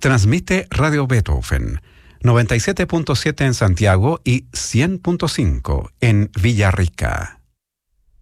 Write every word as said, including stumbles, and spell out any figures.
Transmite Radio Beethoven, noventa y siete punto siete en Santiago y cien punto cinco en Villarrica.